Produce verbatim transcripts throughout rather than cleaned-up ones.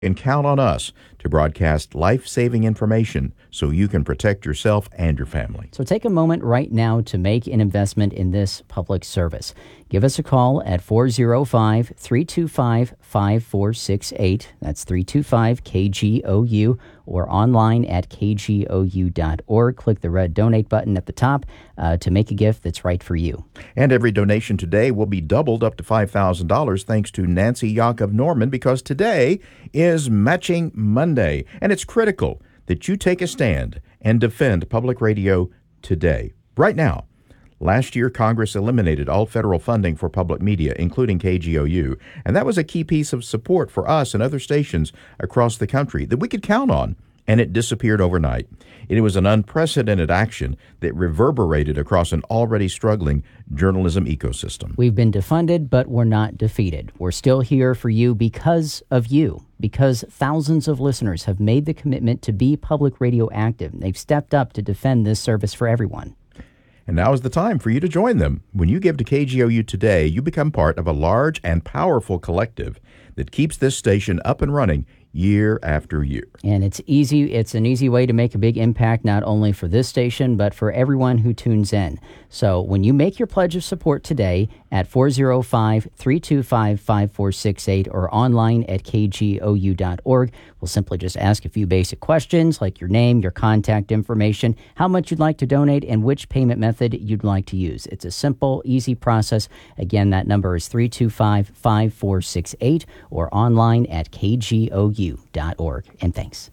And count on us to broadcast life-saving information so you can protect yourself and your family. So take a moment right now to make an investment in this public service. Give us a call at four oh five, three two five, five four six eight. That's three two five K G O U, or online at k g o u dot org. Click the red donate button at the top uh, to make a gift that's right for you. And every donation today will be doubled up to five thousand dollars thanks to Nancy Yakov Norman, because today is Matching Monday, and it's critical that you take a stand and defend public radio today, right now. Last year, Congress eliminated all federal funding for public media, including K G O U, and that was a key piece of support for us and other stations across the country that we could count on, and it disappeared overnight. It was an unprecedented action that reverberated across an already struggling journalism ecosystem. We've been defunded, but we're not defeated. We're still here for you because of you, because thousands of listeners have made the commitment to be public radio active. They've stepped up to defend this service for everyone. And now is the time for you to join them. When you give to K G O U today, you become part of a large and powerful collective that keeps this station up and running year after year. And it's easy. It's an easy way to make a big impact, not only for this station, but for everyone who tunes in. So when you make your pledge of support today at four oh five, three two five, five four six eight or online at k g o u dot org, we'll simply just ask a few basic questions like your name, your contact information, how much you'd like to donate, and which payment method you'd like to use. It's a simple, easy process. Again, that number is three two five, five four six eight or online at k g o u dot org. And thanks.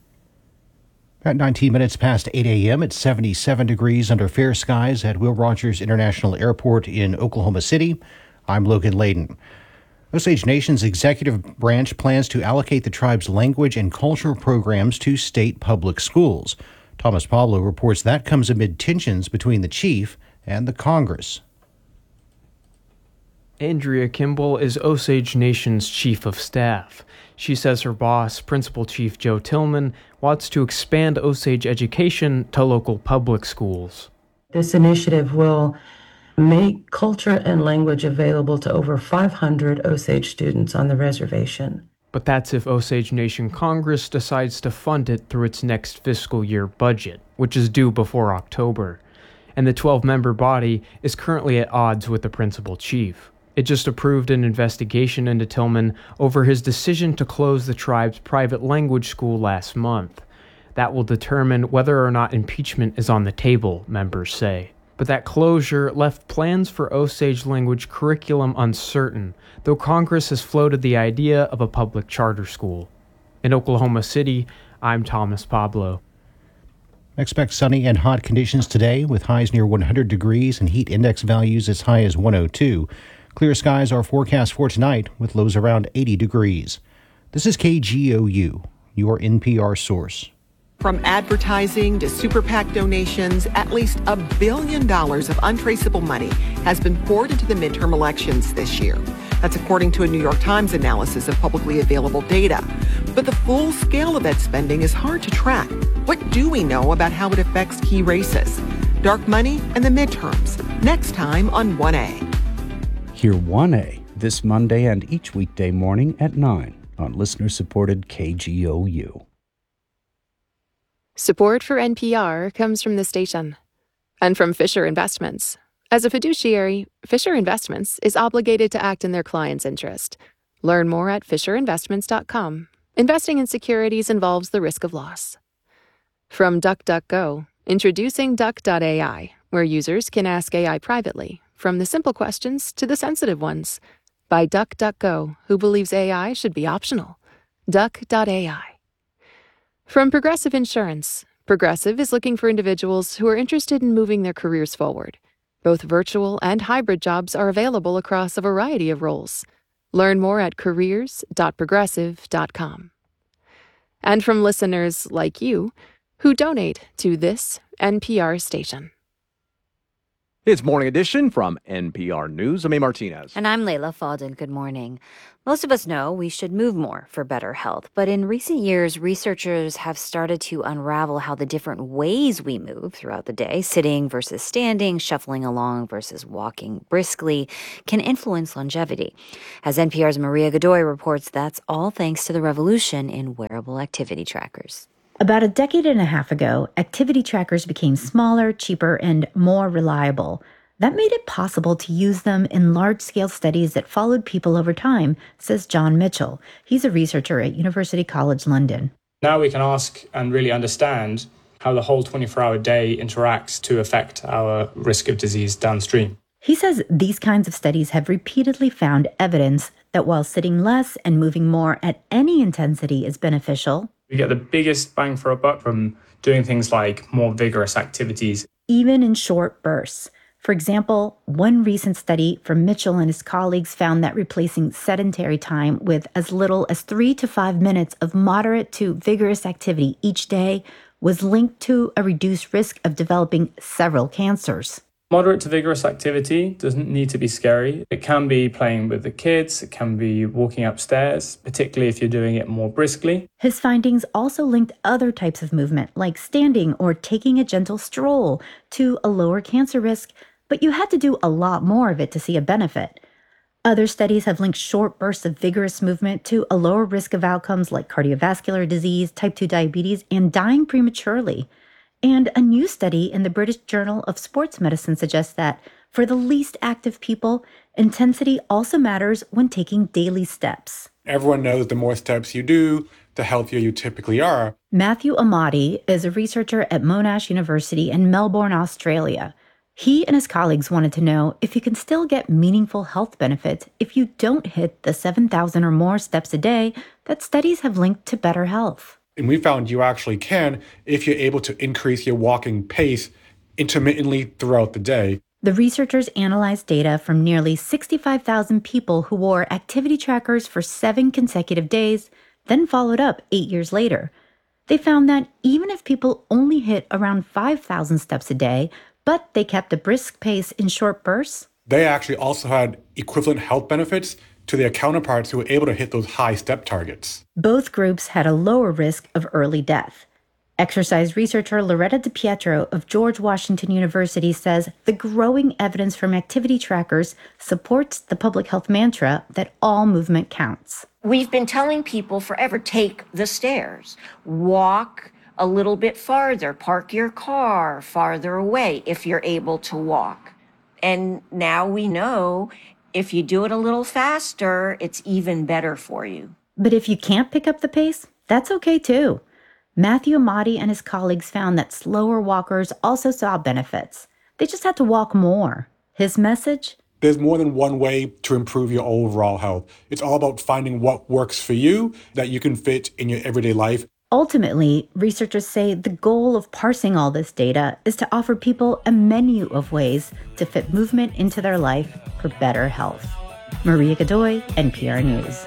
At nineteen minutes past eight a.m., it's seventy-seven degrees under fair skies at Will Rogers International Airport in Oklahoma City. I'm Logan Layden. Osage Nation's executive branch plans to allocate the tribe's language and cultural programs to state public schools. Thomas Pablo reports that comes amid tensions between the chief and the Congress. Andrea Kimball is Osage Nation's chief of staff. She says her boss, Principal Chief Joe Tillman, wants to expand Osage education to local public schools. This initiative will make culture and language available to over five hundred Osage students on the reservation. But that's if Osage Nation Congress decides to fund it through its next fiscal year budget, which is due before October. And the twelve-member body is currently at odds with the Principal Chief. It just approved an investigation into Tillman over his decision to close the tribe's private language school last month. That will determine whether or not impeachment is on the table, members say. But that closure left plans for Osage language curriculum uncertain, though Congress has floated the idea of a public charter school. In Oklahoma City, I'm Thomas Pablo. Expect sunny and hot conditions today with highs near one hundred degrees and heat index values as high as one oh two. Clear skies are forecast for tonight with lows around eighty degrees. This is K G O U, your N P R source. From advertising to super PAC donations, at least a billion dollars of untraceable money has been poured into the midterm elections this year. That's according to a New York Times analysis of publicly available data. But the full scale of that spending is hard to track. What do we know about how it affects key races? Dark money and the midterms. Next time on one A. Hear one A this Monday and each weekday morning at nine on listener-supported K G O U. Support for N P R comes from the station and from Fisher Investments. As a fiduciary, Fisher Investments is obligated to act in their client's interest. Learn more at fisher investments dot com. Investing in securities involves the risk of loss. From DuckDuckGo, introducing Duck dot A I, where users can ask A I privately, from the simple questions to the sensitive ones. By DuckDuckGo, who believes A I should be optional. Duck dot A I. From Progressive Insurance, Progressive is looking for individuals who are interested in moving their careers forward. Both virtual and hybrid jobs are available across a variety of roles. Learn more at careers dot progressive dot com. And from listeners like you who donate to this N P R station. It's Morning Edition from N P R News. I'm A. Martinez. And I'm Layla Fadden. Good morning. Most of us know we should move more for better health. But in recent years, researchers have started to unravel how the different ways we move throughout the day, sitting versus standing, shuffling along versus walking briskly, can influence longevity. As N P R's Maria Godoy reports, that's all thanks to the revolution in wearable activity trackers. About a decade and a half ago, activity trackers became smaller, cheaper, and more reliable. That made it possible to use them in large-scale studies that followed people over time, says John Mitchell. He's a researcher at University College London. Now we can ask and really understand how the whole twenty-four hour day interacts to affect our risk of disease downstream. He says these kinds of studies have repeatedly found evidence that while sitting less and moving more at any intensity is beneficial, we get the biggest bang for our buck from doing things like more vigorous activities, even in short bursts. For example, one recent study from Mitchell and his colleagues found that replacing sedentary time with as little as three to five minutes of moderate to vigorous activity each day was linked to a reduced risk of developing several cancers. Moderate to vigorous activity doesn't need to be scary. It can be playing with the kids, it can be walking upstairs, particularly if you're doing it more briskly. His findings also linked other types of movement, like standing or taking a gentle stroll, to a lower cancer risk, but you had to do a lot more of it to see a benefit. Other studies have linked short bursts of vigorous movement to a lower risk of outcomes like cardiovascular disease, type two diabetes, and dying prematurely. And a new study in the British Journal of Sports Medicine suggests that for the least active people, intensity also matters when taking daily steps. Everyone knows the more steps you do, the healthier you typically are. Matthew Amati is a researcher at Monash University in Melbourne, Australia. He and his colleagues wanted to know if you can still get meaningful health benefits if you don't hit the seven thousand or more steps a day that studies have linked to better health. And we found you actually can if you're able to increase your walking pace intermittently throughout the day. The researchers analyzed data from nearly sixty-five thousand people who wore activity trackers for seven consecutive days, then followed up eight years later. They found that even if people only hit around five thousand steps a day, but they kept a brisk pace in short bursts, they actually also had equivalent health benefits to their counterparts who were able to hit those high step targets. Both groups had a lower risk of early death. Exercise researcher Loretta DiPietro of George Washington University says the growing evidence from activity trackers supports the public health mantra that all movement counts. We've been telling people forever, take the stairs, walk a little bit farther, park your car farther away if you're able to walk. And now we know if you do it a little faster, it's even better for you. But if you can't pick up the pace, that's okay too. Matthew Amati and his colleagues found that slower walkers also saw benefits. They just had to walk more. His message? There's more than one way to improve your overall health. It's all about finding what works for you that you can fit in your everyday life. Ultimately, researchers say the goal of parsing all this data is to offer people a menu of ways to fit movement into their life for better health. Maria Godoy, N P R News.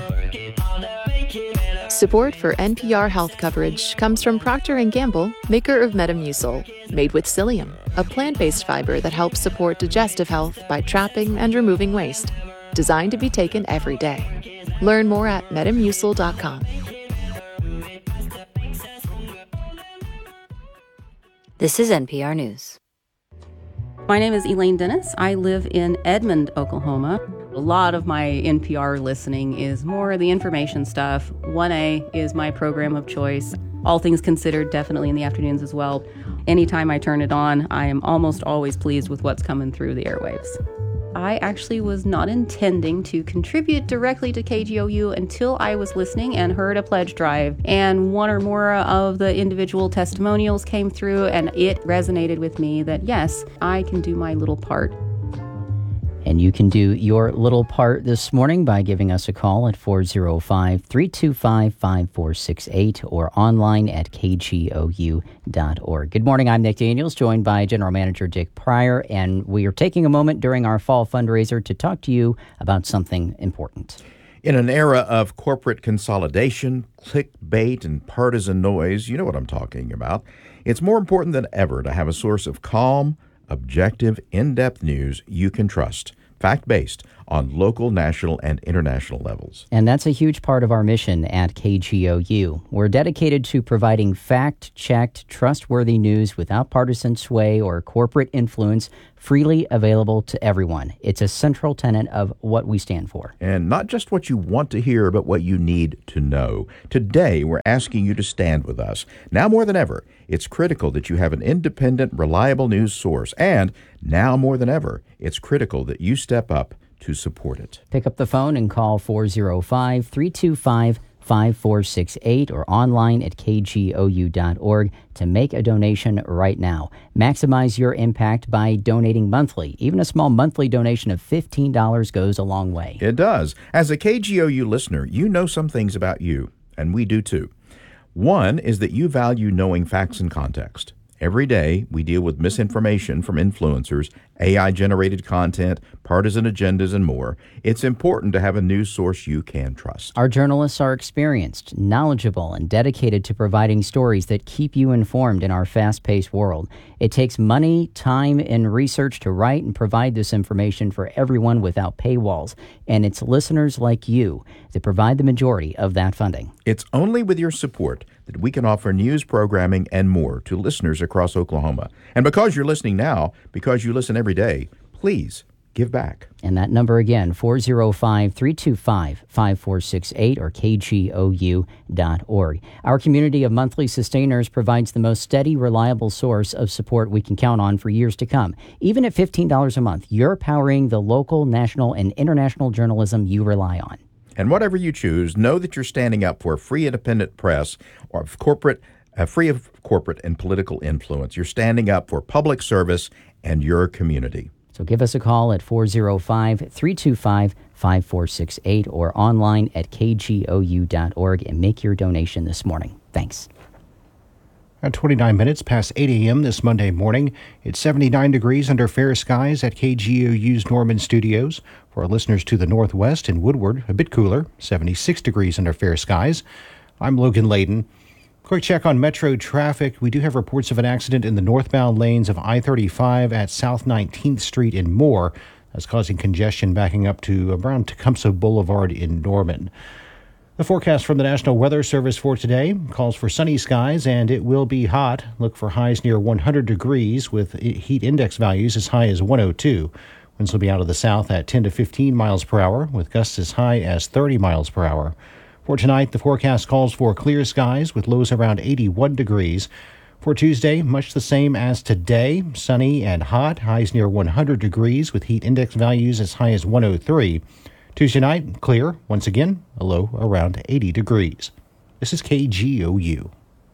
Support for N P R health coverage comes from Procter and Gamble, maker of Metamucil, made with psyllium, a plant-based fiber that helps support digestive health by trapping and removing waste. Designed to be taken every day. Learn more at metamucil dot com. This is N P R News. My name is Elaine Dennis. I live in Edmond, Oklahoma. A lot of my N P R listening is more the information stuff. one A is my program of choice. All things considered, definitely in the afternoons as well. Anytime I turn it on, I am almost always pleased with what's coming through the airwaves. I actually was not intending to contribute directly to K G O U until I was listening and heard a pledge drive, and one or more of the individual testimonials came through, and it resonated with me that yes, I can do my little part. And you can do your little part this morning by giving us a call at four oh five, three two five, five four six eight or online at k g o u dot org. Good morning, I'm Nick Daniels, joined by General Manager Dick Pryor, and we are taking a moment during our fall fundraiser to talk to you about something important. In an era of corporate consolidation, clickbait, and partisan noise, you know what I'm talking about, it's more important than ever to have a source of calm, objective, in-depth news you can trust, fact-based, on local, national, and international levels. And that's a huge part of our mission at K G O U. We're dedicated to providing fact-checked, trustworthy news without partisan sway or corporate influence, freely available to everyone. It's a central tenet of what we stand for. And not just what you want to hear, but what you need to know. Today, we're asking you to stand with us. Now more than ever, it's critical that you have an independent, reliable news source. And now more than ever, it's critical that you step up to support it. Pick up the phone and call four oh five, three two five, five four six eight or online at k g o u dot org to make a donation right now. Maximize your impact by donating monthly. Even a small monthly donation of fifteen dollars goes a long way. It does. As a K G O U listener, you know some things about you, and we do too. One is that you value knowing facts and context. Every day, we deal with misinformation from influencers, A I-generated content, partisan agendas, and more. It's important to have a news source you can trust. Our journalists are experienced, knowledgeable, and dedicated to providing stories that keep you informed in our fast-paced world. It takes money, time, and research to write and provide this information for everyone without paywalls, and it's listeners like you that provide the majority of that funding. It's only with your support that we can offer news, programming, and more to listeners across Oklahoma. And because you're listening now, because you listen every day, please give back. And that number again, four oh five, three two five, five four six eight or k g o u dot org. Our community of monthly sustainers provides the most steady, reliable source of support we can count on for years to come. Even at fifteen dollars a month, you're powering the local, national, and international journalism you rely on. And whatever you choose, know that you're standing up for a free, independent press or corporate, uh, free of corporate and political influence. You're standing up for public service and your community. So give us a call at four oh five, three two five, five four six eight or online at k g o u dot org and make your donation this morning. Thanks. At twenty-nine minutes past eight a.m. this Monday morning, it's seventy-nine degrees under fair skies at K G O U's Norman Studios. For our listeners to the northwest and Woodward, a bit cooler, seventy-six degrees under fair skies. I'm Logan Layden. Quick check on Metro traffic. We do have reports of an accident in the northbound lanes of I thirty-five at South nineteenth Street in Moore. That's causing congestion backing up to around Tecumseh Boulevard in Norman. The forecast from the National Weather Service for today calls for sunny skies, and it will be hot. Look for highs near one hundred degrees with heat index values as high as one oh two. Winds will be out of the south at ten to fifteen miles per hour, with gusts as high as thirty miles per hour. For tonight, the forecast calls for clear skies with lows around eighty-one degrees. For Tuesday, much the same as today, sunny and hot, highs near one hundred degrees with heat index values as high as one oh three. Tuesday night, clear, once again, a low around eighty degrees. This is K G O U.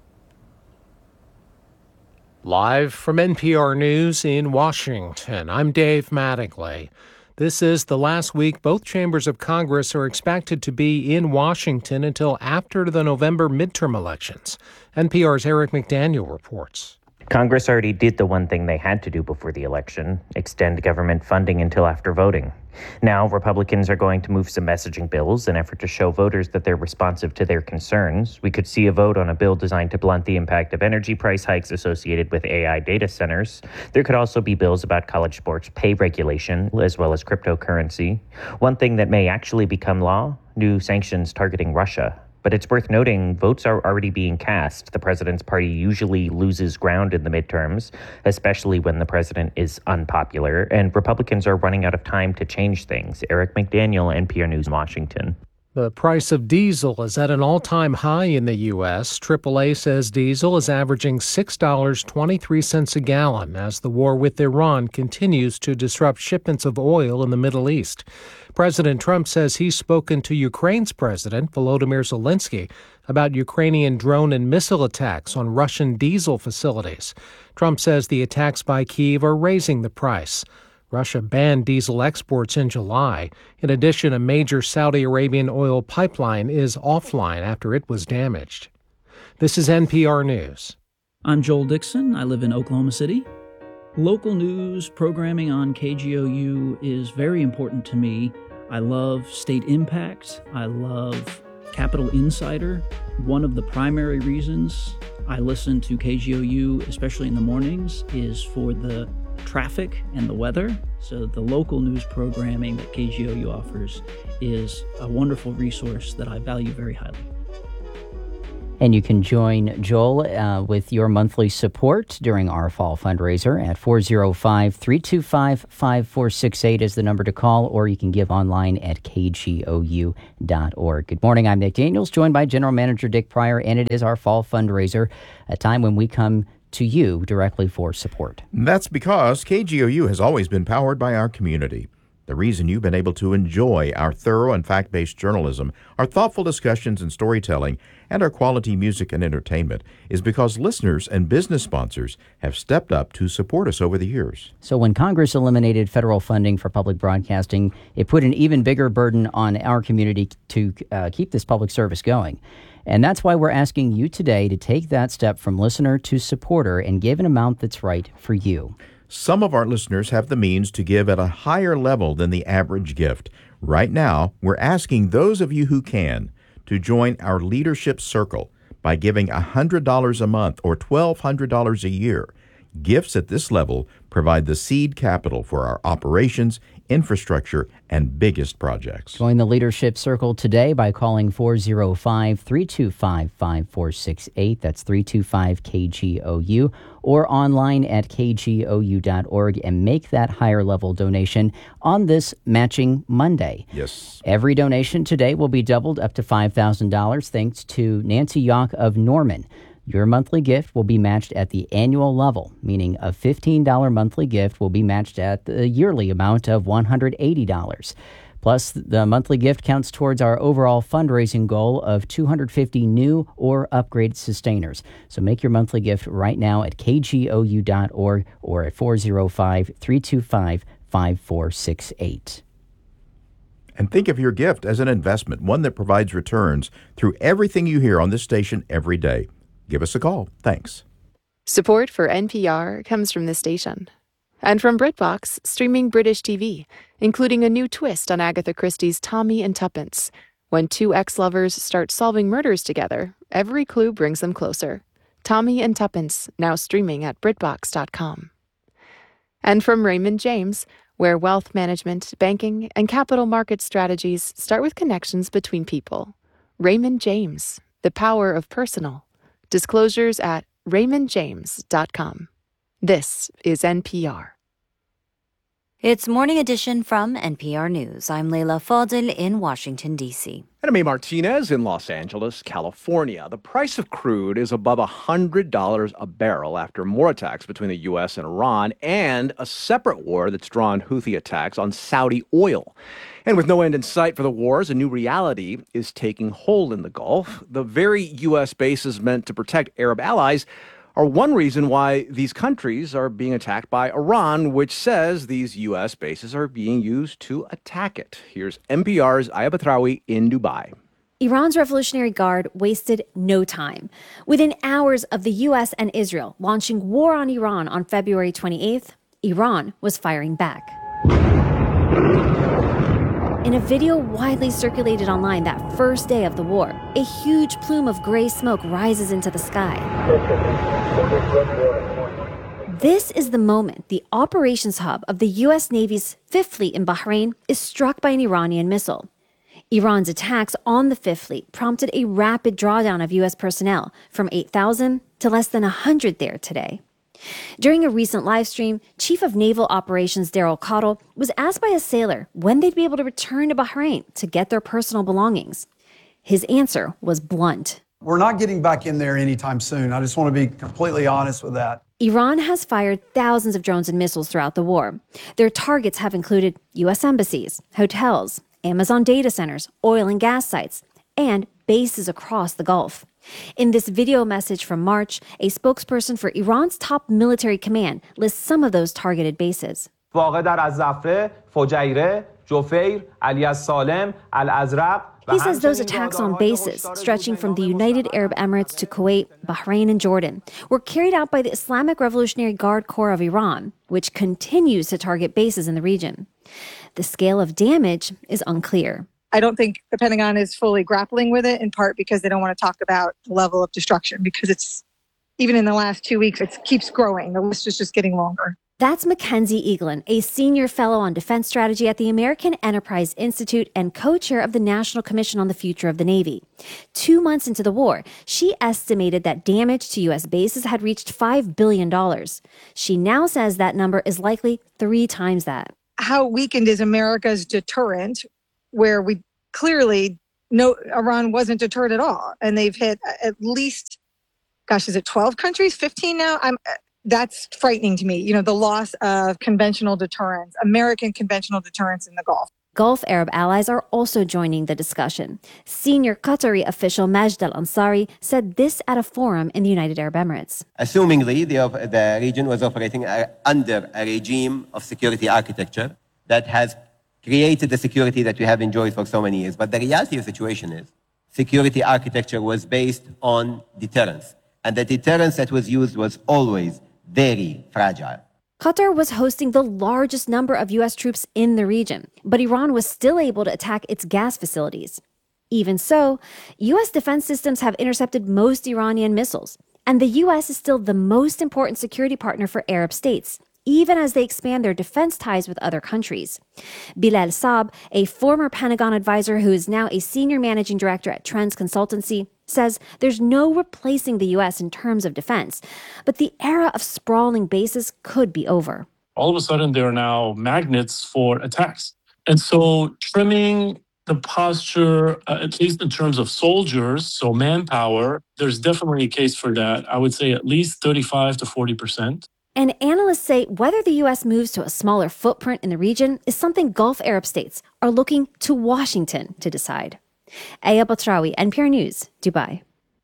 Live from N P R News in Washington, I'm Dave Mattingly. This is the last week both chambers of Congress are expected to be in Washington until after the November midterm elections. N P R's Eric McDaniel reports. Congress already did the one thing they had to do before the election, extend government funding until after voting. Now, Republicans are going to move some messaging bills in an effort to show voters that they're responsive to their concerns. We could see a vote on a bill designed to blunt the impact of energy price hikes associated with A I data centers. There could also be bills about college sports pay regulation, as well as cryptocurrency. One thing that may actually become law, new sanctions targeting Russia. But it's worth noting, votes are already being cast. The president's party usually loses ground in the midterms, especially when the president is unpopular, and Republicans are running out of time to change things. Eric McDaniel, N P R News, Washington. The price of diesel is at an all-time high in the U S triple A says diesel is averaging six dollars and twenty-three cents a gallon as the war with Iran continues to disrupt shipments of oil in the Middle East. President Trump says he's spoken to Ukraine's president, Volodymyr Zelensky, about Ukrainian drone and missile attacks on Russian diesel facilities. Trump says the attacks by Kyiv are raising the price. Russia banned diesel exports in July. In addition, a major Saudi Arabian oil pipeline is offline after it was damaged. This is N P R News. I'm Joel Dixon. I live in Oklahoma City. Local news programming on K G O U is very important to me. I love State Impact. I love Capital Insider. One of the primary reasons I listen to K G O U, especially in the mornings, is for the traffic and the weather. So the local news programming that K G O U offers is a wonderful resource that I value very highly. And you can join Joel uh, with your monthly support during our fall fundraiser at four oh five, three two five, five four six eight is the number to call, or you can give online at k g o u dot org. Good morning, I'm Nick Daniels, joined by General Manager Dick Pryor, and it is our fall fundraiser, a time when we come to you directly for support. That's because K G O U has always been powered by our community. The reason you've been able to enjoy our thorough and fact-based journalism, our thoughtful discussions and storytelling, and our quality music and entertainment is because listeners and business sponsors have stepped up to support us over the years. So when Congress eliminated federal funding for public broadcasting, it put an even bigger burden on our community to uh, keep this public service going. And that's why we're asking you today to take that step from listener to supporter and give an amount that's right for you. Some of our listeners have the means to give at a higher level than the average gift. Right now, we're asking those of you who can to join our leadership circle by giving one hundred dollars a month or twelve hundred dollars a year. Gifts at this level provide the seed capital for our operations, infrastructure, and biggest projects. Join the Leadership Circle today by calling four oh five, three two five, five four six eight. That's three two five K G O U. Or online at k g o u dot org and make that higher level donation on this Matching Monday. Yes. Every donation today will be doubled up to five thousand dollars thanks to Nancy Yock of Norman. Your monthly gift will be matched at the annual level, meaning a fifteen dollars monthly gift will be matched at the yearly amount of one hundred eighty dollars. Plus, the monthly gift counts towards our overall fundraising goal of two hundred fifty new or upgraded sustainers. So make your monthly gift right now at k g o u dot org or at four oh five, three two five, five four six eight. And think of your gift as an investment, one that provides returns through everything you hear on this station every day. Give us a call. Thanks. Support for N P R comes from this station. And from BritBox, streaming British T V, including a new twist on Agatha Christie's Tommy and Tuppence. When two ex-lovers start solving murders together, every clue brings them closer. Tommy and Tuppence, now streaming at brit box dot com. And from Raymond James, where wealth management, banking, and capital market strategies start with connections between people. Raymond James, the power of personal. Disclosures at raymond james dot com. This is N P R. It's Morning Edition from N P R News. I'm Leila Fadel in Washington, D C. And I'm A. Martinez in Los Angeles, California. The price of crude is above one hundred dollars a barrel after more attacks between the U S and Iran and a separate war that's drawn Houthi attacks on Saudi oil. And with no end in sight for the wars, a new reality is taking hold in the Gulf. The very U S bases meant to protect Arab allies are one reason why these countries are being attacked by Iran, which says these U S bases are being used to attack it. Here's N P R's Aya Batrawi in Dubai. Iran's Revolutionary Guard wasted no time. Within hours of the U S and Israel launching war on Iran on February twenty-eighth, Iran was firing back. In a video widely circulated online that first day of the war, a huge plume of gray smoke rises into the sky. This is the moment the operations hub of the U S Navy's Fifth Fleet in Bahrain is struck by an Iranian missile. Iran's attacks on the Fifth Fleet prompted a rapid drawdown of U S personnel from eight thousand to less than one hundred there today. During a recent live stream, Chief of Naval Operations Daryl Cottle was asked by a sailor when they'd be able to return to Bahrain to get their personal belongings. His answer was blunt. We're not getting back in there anytime soon. I just want to be completely honest with that. Iran has fired thousands of drones and missiles throughout the war. Their targets have included U S embassies, hotels, Amazon data centers, oil and gas sites, and bases across the Gulf. In this video message from March, a spokesperson for Iran's top military command lists some of those targeted bases. He says those attacks on bases, stretching from the United Arab Emirates to Kuwait, Bahrain, and Jordan, were carried out by the Islamic Revolutionary Guard Corps of Iran, which continues to target bases in the region. The scale of damage is unclear. I don't think the Pentagon is fully grappling with it, in part because they don't want to talk about the level of destruction, because it's, even in the last two weeks, it keeps growing. The list is just getting longer. That's Mackenzie Eaglin, a senior fellow on defense strategy at the American Enterprise Institute and co-chair of the National Commission on the Future of the Navy. Two months into the war, she estimated that damage to U S bases had reached five billion dollars. She now says that number is likely three times that. How weakened is America's deterrent, where we clearly know Iran wasn't deterred at all, and they've hit at least, gosh, is it twelve countries, fifteen now? I'm. That's frightening to me. You know, the loss of conventional deterrence, American conventional deterrence in the Gulf. Gulf Arab allies are also joining the discussion. Senior Qatari official Majd al-Ansari said this at a forum in the United Arab Emirates. Assumingly, the, the region was operating under a regime of security architecture that has created the security that we have enjoyed for so many years. But the reality of the situation is security architecture was based on deterrence. And the deterrence that was used was always very fragile. Qatar was hosting the largest number of U S troops in the region, but Iran was still able to attack its gas facilities. Even so, U S defense systems have intercepted most Iranian missiles, and the U S is still the most important security partner for Arab states, even as they expand their defense ties with other countries. Bilal Saab, a former Pentagon advisor who is now a senior managing director at Trends Consultancy, says there's no replacing the U S in terms of defense, but the era of sprawling bases could be over. All of a sudden, there are now magnets for attacks. And so trimming the posture, uh, at least in terms of soldiers, so manpower, there's definitely a case for that. I would say at least thirty-five to forty percent. And analysts say whether the U S moves to a smaller footprint in the region is something Gulf Arab states are looking to Washington to decide. Aya Batrawi, N P R News, Dubai.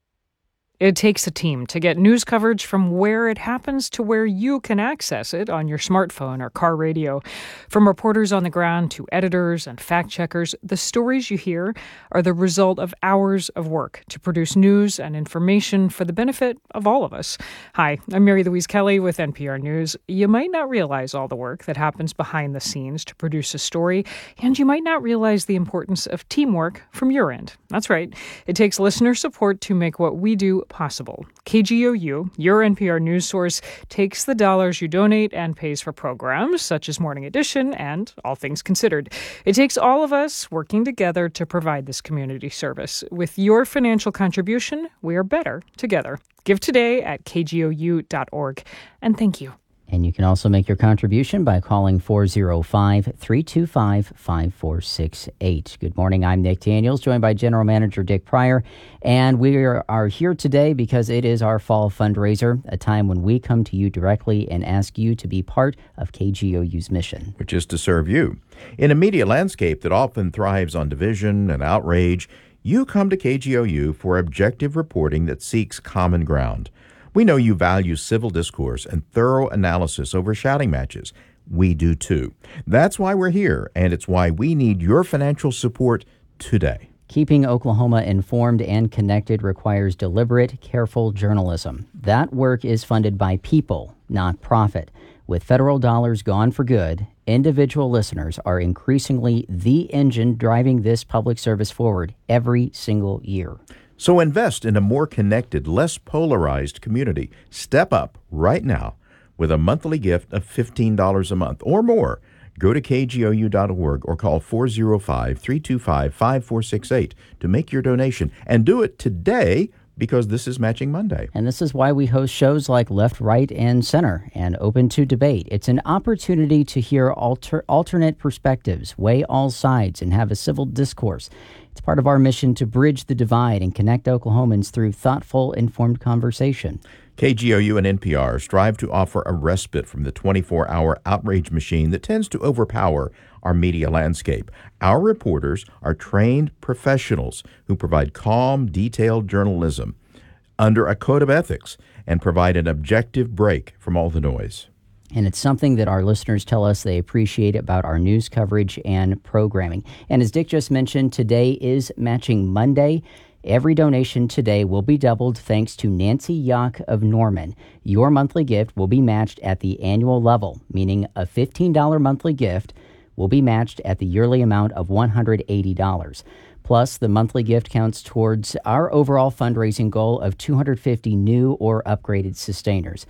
It takes a team to get news coverage from where it happens to where you can access it on your smartphone or car radio. From reporters on the ground to editors and fact-checkers, the stories you hear are the result of hours of work to produce news and information for the benefit of all of us. Hi, I'm Mary Louise Kelly with N P R News. You might not realize all the work that happens behind the scenes to produce a story, and you might not realize the importance of teamwork from your end. That's right. It takes listener support to make what we do possible. K G O U, your N P R news source, takes the dollars you donate and pays for programs such as Morning Edition and All Things Considered. It takes all of us working together to provide this community service. With your financial contribution, we are better together. Give today at k g o u dot org. And thank you. And you can also make your contribution by calling four oh five, three two five, five four six eight. Good morning, I'm Nick Daniels, joined by General Manager Dick Pryor. And we are, are here today because it is our fall fundraiser, a time when we come to you directly and ask you to be part of K G O U's mission. Which is to serve you. In a media landscape that often thrives on division and outrage, you come to K G O U for objective reporting that seeks common ground. We know you value civil discourse and thorough analysis over shouting matches. We do too. That's why we're here, and it's why we need your financial support today. Keeping Oklahoma informed and connected requires deliberate, careful journalism. That work is funded by people, not profit. With federal dollars gone for good, individual listeners are increasingly the engine driving this public service forward every single year. So invest in a more connected, less polarized community. Step up right now with a monthly gift of fifteen dollars a month or more. Go to k g o u dot org or call four oh five, three two five, five four six eight to make your donation. And do it today because this is Matching Monday. And this is why we host shows like Left, Right, and Center and Open to Debate. It's an opportunity to hear alter, alternate perspectives, weigh all sides, and have a civil discourse. It's part of our mission to bridge the divide and connect Oklahomans through thoughtful, informed conversation. K G O U and N P R strive to offer a respite from the twenty-four hour outrage machine that tends to overpower our media landscape. Our reporters are trained professionals who provide calm, detailed journalism under a code of ethics and provide an objective break from all the noise. And it's something that our listeners tell us they appreciate about our news coverage and programming. And as Dick just mentioned, today is Matching Monday. Every donation today will be doubled thanks to Nancy Yock of Norman. Your monthly gift will be matched at the annual level, meaning a fifteen dollars monthly gift will be matched at the yearly amount of one hundred eighty dollars. Plus, the monthly gift counts towards our overall fundraising goal of two hundred fifty new or upgraded sustainers.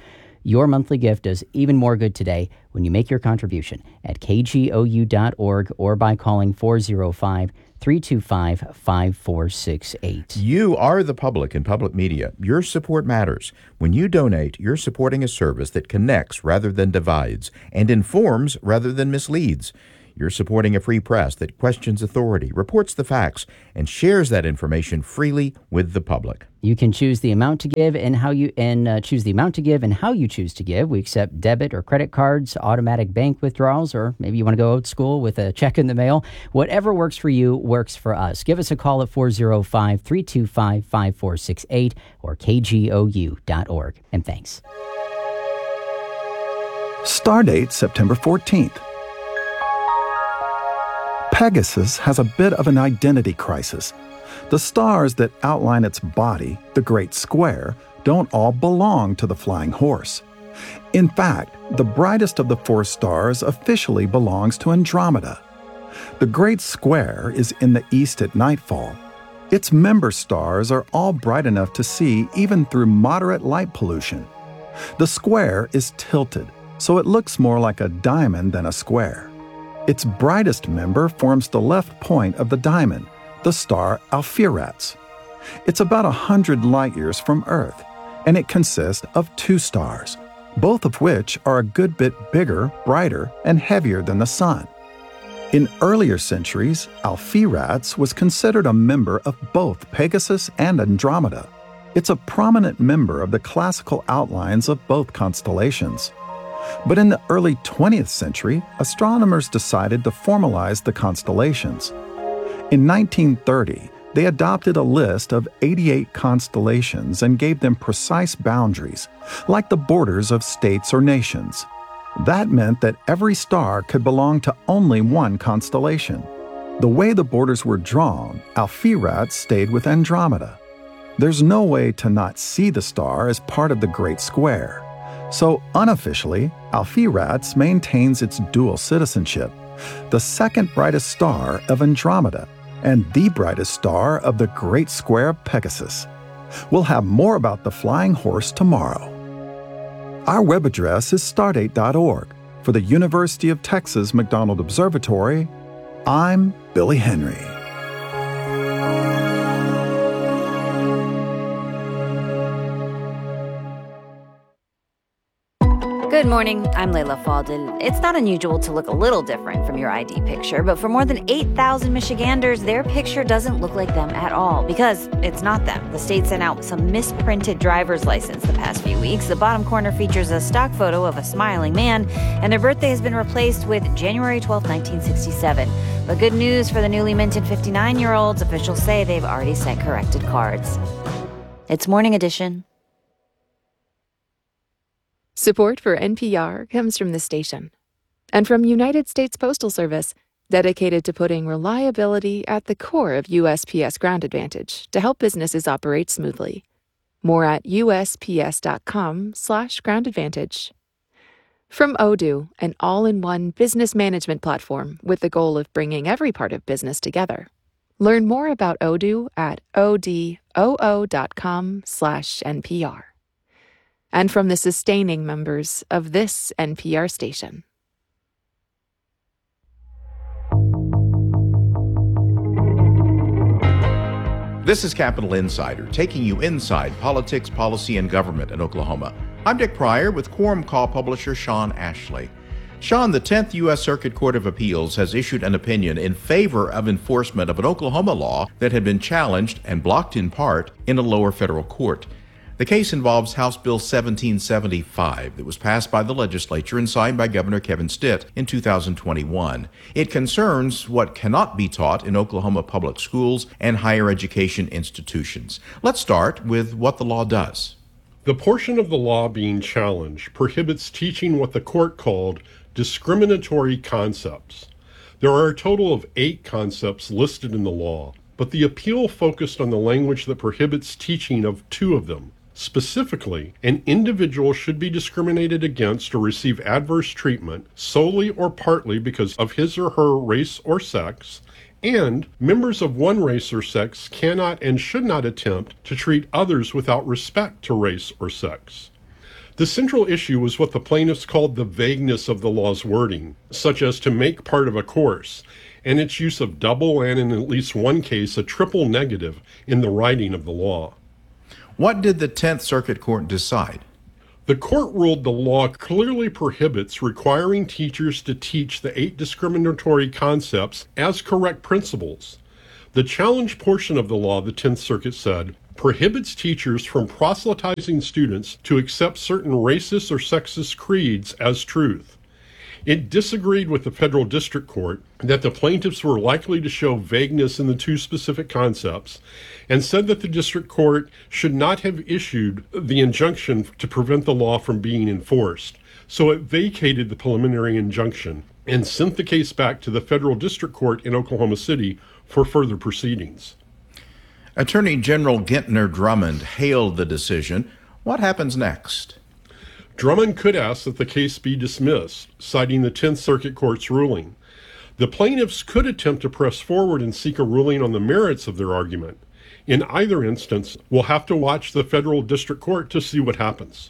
Your monthly gift does even more good today when you make your contribution at k g o u dot org or by calling four oh five, three two five, five four six eight. You are the public and public media. Your support matters. When you donate, you're supporting a service that connects rather than divides and informs rather than misleads. You're supporting a free press that questions authority, reports the facts, and shares that information freely with the public. You can choose the amount to give and how you and uh, choose the amount to give and how you choose to give. We accept debit or credit cards, automatic bank withdrawals, or maybe you want to go old school with a check in the mail. Whatever works for you works for us. Give us a call at four oh five, three two five, five four six eight or k g o u dot org. And thanks. Stardate September fourteenth. Pegasus has a bit of an identity crisis. The stars that outline its body, the Great Square, don't all belong to the flying horse. In fact, the brightest of the four stars officially belongs to Andromeda. The Great Square is in the east at nightfall. Its member stars are all bright enough to see even through moderate light pollution. The square is tilted, so it looks more like a diamond than a square. Its brightest member forms the left point of the diamond, the star Alpheratz. It's about one hundred light-years from Earth, and it consists of two stars, both of which are a good bit bigger, brighter, and heavier than the Sun. In earlier centuries, Alpheratz was considered a member of both Pegasus and Andromeda. It's a prominent member of the classical outlines of both constellations. But in the early twentieth century, astronomers decided to formalize the constellations. In nineteen thirty, they adopted a list of eighty-eight constellations and gave them precise boundaries, like the borders of states or nations. That meant that every star could belong to only one constellation. The way the borders were drawn, Alpheratz stayed with Andromeda. There's no way to not see the star as part of the Great Square. So unofficially, Alpheratz maintains its dual citizenship, the second brightest star of Andromeda and the brightest star of the Great Square of Pegasus. We'll have more about the flying horse tomorrow. Our web address is stardate dot org. For the University of Texas McDonald Observatory, I'm Billy Henry. Good morning, I'm Layla Faldin. It's not unusual to look a little different from your I D picture, but for more than eight thousand Michiganders, their picture doesn't look like them at all, because it's not them. The state sent out some misprinted driver's license the past few weeks. The bottom corner features a stock photo of a smiling man, and their birthday has been replaced with January twelfth, nineteen sixty-seven. But good news for the newly minted fifty-nine-year-olds. Officials say they've already sent corrected cards. It's Morning Edition. Support for N P R comes from the station and from United States Postal Service, dedicated to putting reliability at the core of U S P S Ground Advantage to help businesses operate smoothly. More at U S P S dot com slash ground advantage. From Odoo, an all-in-one business management platform with the goal of bringing every part of business together. Learn more about Odoo at odoo dot com slash N P R. And from the sustaining members of this N P R station. This is Capital Insider, taking you inside politics, policy, and government in Oklahoma. I'm Dick Pryor with Quorum Call publisher Sean Ashley. Sean, the tenth U S Circuit Court of Appeals has issued an opinion in favor of enforcement of an Oklahoma law that had been challenged and blocked in part in a lower federal court. The case involves House Bill seventeen seventy-five that was passed by the legislature and signed by Governor Kevin Stitt in two thousand twenty-one. It concerns what cannot be taught in Oklahoma public schools and higher education institutions. Let's start with what the law does. The portion of the law being challenged prohibits teaching what the court called discriminatory concepts. There are a total of eight concepts listed in the law, but the appeal focused on the language that prohibits teaching of two of them. Specifically, an individual should be discriminated against or receive adverse treatment solely or partly because of his or her race or sex, and members of one race or sex cannot and should not attempt to treat others without respect to race or sex. The central issue was what the plaintiffs called the vagueness of the law's wording, such as to make part of a course, and its use of double and, in at least one case, a triple negative in the writing of the law. What did the Tenth Circuit Court decide? The court ruled the law clearly prohibits requiring teachers to teach the eight discriminatory concepts as correct principles. The challenge portion of the law, the Tenth Circuit said, prohibits teachers from proselytizing students to accept certain racist or sexist creeds as truth. It disagreed with the federal district court that the plaintiffs were likely to show vagueness in the two specific concepts, and said that the district court should not have issued the injunction to prevent the law from being enforced. So it vacated the preliminary injunction and sent the case back to the federal district court in Oklahoma City for further proceedings. Attorney General Gentner Drummond hailed the decision. What happens next? Drummond could ask that the case be dismissed, citing the Tenth Circuit Court's ruling. The plaintiffs could attempt to press forward and seek a ruling on the merits of their argument. In either instance, we'll have to watch the federal district court to see what happens.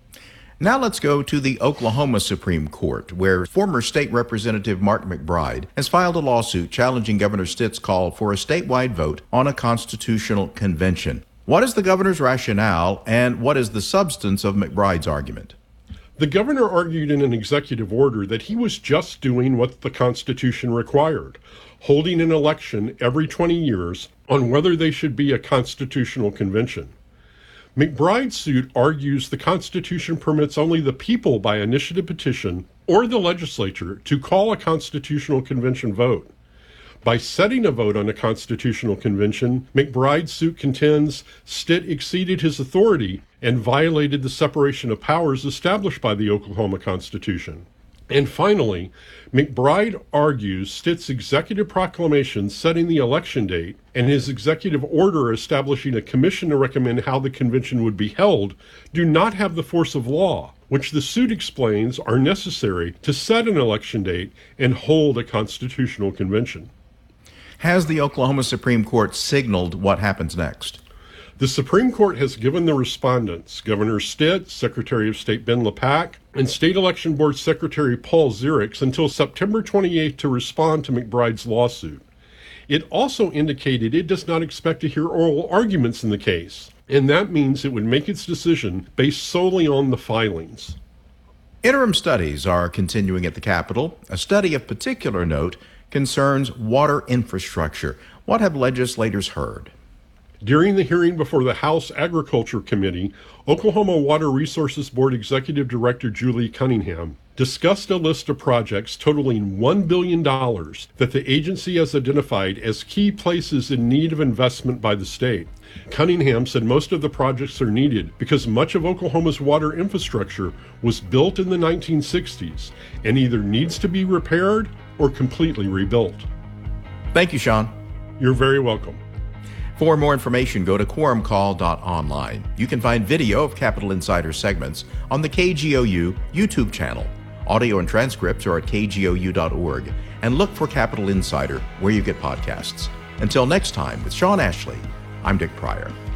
Now let's go to the Oklahoma Supreme Court, where former State Representative Mark McBride has filed a lawsuit challenging Governor Stitt's call for a statewide vote on a constitutional convention. What is the governor's rationale, and what is the substance of McBride's argument? The governor argued in an executive order that he was just doing what the Constitution required, holding an election every twenty years on whether they should be a constitutional convention. McBride's suit argues the Constitution permits only the people by initiative petition or the legislature to call a constitutional convention vote. By setting a vote on a constitutional convention, McBride's suit contends Stitt exceeded his authority and violated the separation of powers established by the Oklahoma Constitution. And finally, McBride argues Stitt's executive proclamation setting the election date and his executive order establishing a commission to recommend how the convention would be held do not have the force of law, which the suit explains are necessary to set an election date and hold a constitutional convention. Has the Oklahoma Supreme Court signaled what happens next? The Supreme Court has given the respondents, Governor Stitt, Secretary of State Ben LePac, and State Election Board Secretary Paul Zirix until September twenty-eighth to respond to McBride's lawsuit. It also indicated it does not expect to hear oral arguments in the case, and that means it would make its decision based solely on the filings. Interim studies are continuing at the Capitol. A study of particular note concerns water infrastructure. What have legislators heard? During the hearing before the House Agriculture Committee, Oklahoma Water Resources Board Executive Director Julie Cunningham discussed a list of projects totaling one billion dollars that the agency has identified as key places in need of investment by the state. Cunningham said most of the projects are needed because much of Oklahoma's water infrastructure was built in the nineteen sixties and either needs to be repaired or completely rebuilt. Thank you, Sean. You're very welcome. For more information, go to quorum call dot online. You can find video of Capitol Insider segments on the K G O U YouTube channel. Audio and transcripts are at K G O U dot org. And look for Capitol Insider where you get podcasts. Until next time, with Sean Ashley, I'm Dick Pryor.